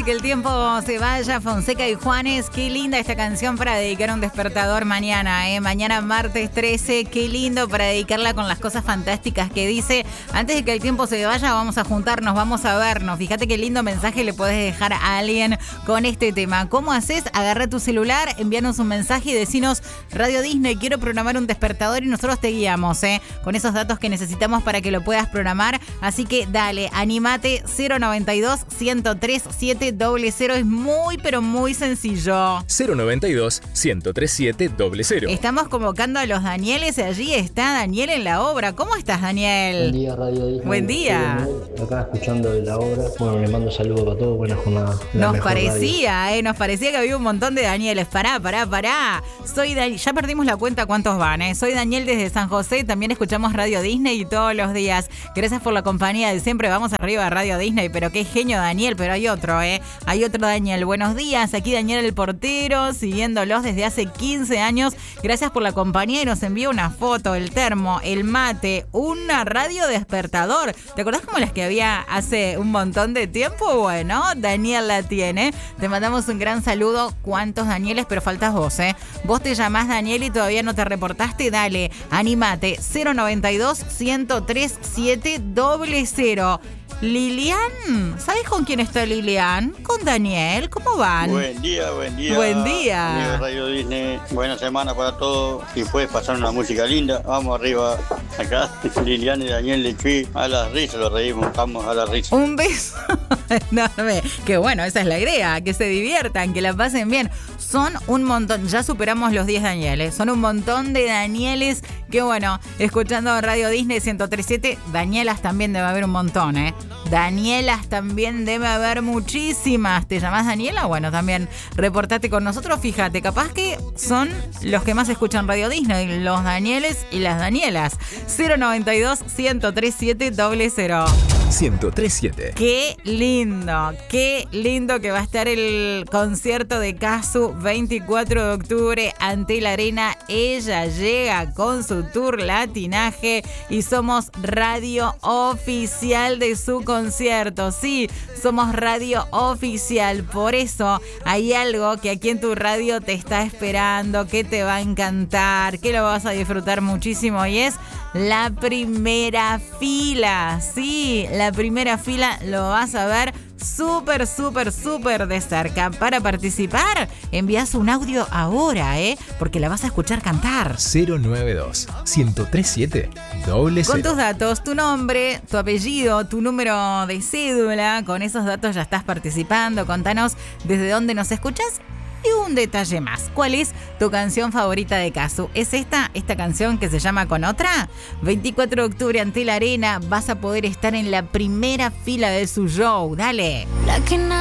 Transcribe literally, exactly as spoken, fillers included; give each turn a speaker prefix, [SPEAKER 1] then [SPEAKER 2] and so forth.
[SPEAKER 1] de que el tiempo se vaya, Fonseca y Juanes. Qué linda esta canción para dedicar a un despertador mañana, ¿eh? Mañana martes trece, qué lindo para dedicarla con las cosas fantásticas que dice. Antes de que el tiempo se vaya, vamos a juntarnos, vamos a vernos. Fíjate qué lindo mensaje le podés dejar a alguien con este tema. ¿Cómo haces? Agarra tu celular, envíanos un mensaje y decinos: Radio Disney, quiero programar un despertador, y nosotros te guiamos, ¿eh? Con esos datos que necesitamos para que lo puedas programar. Así que dale, anímate. Cero noventa y dos, ciento tres, siete cero cero. Es muy, pero muy sencillo.
[SPEAKER 2] cero noventa y dos, ciento tres, siete cero cero.
[SPEAKER 1] Estamos convocando a los Danieles. Allí está Daniel en la obra. ¿Cómo estás, Daniel?
[SPEAKER 3] Buen día, Radio Disney.
[SPEAKER 1] Buen día.
[SPEAKER 3] Acá escuchando de la obra. Bueno, les mando saludos para todos. Buena jornada.
[SPEAKER 1] Nos parecía, eh, nos parecía que había un montón de Danieles. Pará, pará, pará. Soy Daniel. Ya perdimos la cuenta cuántos van, eh. Soy Daniel desde San José. También escuchamos Radio Disney todos los días. Gracias por la compañía de siempre. Vamos arriba a Radio Disney. Pero qué genio, Daniel. Pero hay otro, eh. Hay otro Daniel. Buenos días. Aquí Daniel el portero, siguiéndolos desde hace quince años. Gracias por la compañía, y nos envía una foto, el termo, el mate, una radio despertador. ¿Te acordás como las que había hace un montón de tiempo? Bueno, Daniel la tiene. Te mandamos un gran saludo. ¿Cuántos Danieles? Pero faltas vos, ¿eh? Vos te llamás Daniel y todavía no te reportaste. Dale, anímate. cero noventa y dos, ciento tres, siete cero cero. Lilian, ¿sabes con quién está Lilian? Con Daniel, ¿cómo van?
[SPEAKER 4] Buen día, buen día.
[SPEAKER 1] Buen día.
[SPEAKER 4] Amigo de Radio Disney, buena semana para todos. Si puedes pasar una música linda, vamos arriba. Acá, Lilian y Daniel Lechuy, a la risa lo reímos, vamos a la risa.
[SPEAKER 1] Un beso enorme. Que bueno, esa es la idea, que se diviertan, que la pasen bien. Son un montón, ya superamos los diez Danieles, son un montón de Danieles. Que bueno, escuchando Radio Disney ciento tres punto siete, Danielas también debe haber un montón, ¿eh? Danielas también debe haber muchísimas. ¿Te llamás Daniela? Bueno, también reportate con nosotros. Fíjate, capaz que son los que más escuchan Radio Disney, los Danieles y las Danielas. cero noventa y dos, ciento tres, siete cero cero.
[SPEAKER 2] ciento tres punto siete.
[SPEAKER 1] Qué lindo, qué lindo que va a estar el concierto de Casu veinticuatro de octubre ante la Arena. Ella llega con su tour Latinaje y somos radio oficial de su concierto. Sí, somos radio oficial. Por eso hay algo que aquí en tu radio te está esperando, que te va a encantar, que lo vas a disfrutar muchísimo, y es la primera fila. Sí, la primera fila lo vas a ver súper, súper, súper de cerca. Para participar, envías un audio ahora, ¿eh? Porque la vas a escuchar cantar.
[SPEAKER 2] cero noventa y dos, ciento tres punto siete cero cero.
[SPEAKER 1] Con tus datos, tu nombre, tu apellido, tu número de cédula. Con esos datos ya estás participando. Contanos desde dónde nos escuchas. Y un detalle más, ¿cuál es tu canción favorita de Casu? ¿Es esta, esta canción que se llama Con Otra? veinticuatro de octubre ante la Arena, vas a poder estar en la primera fila de su show. Dale.